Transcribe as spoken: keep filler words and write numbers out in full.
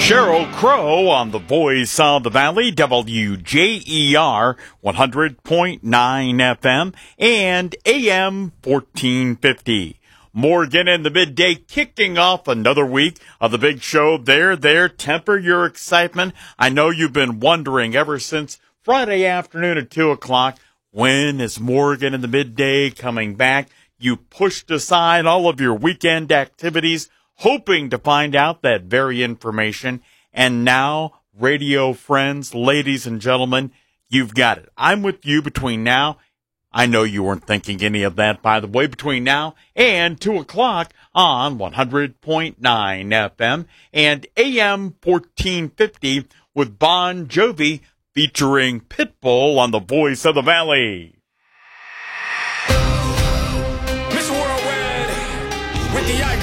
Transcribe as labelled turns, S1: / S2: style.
S1: Sheryl Crow on the Voice of the Valley, W J E R one hundred point nine F M and A M fourteen fifty. Morgan in the midday, kicking off another week of the big show. There, there, temper your excitement. I know you've been wondering ever since Friday afternoon at two o'clock, when is Morgan in the midday coming back? You pushed aside all of your weekend activities, hoping to find out that very information. And now, radio friends, ladies and gentlemen, you've got it. I'm with you between now. I know you weren't thinking any of that, by the way, between now and two o'clock on one hundred point nine F M and A M fourteen fifty with Bon Jovi featuring Pitbull on the Voice of the Valley.
S2: Mister Worldwide with the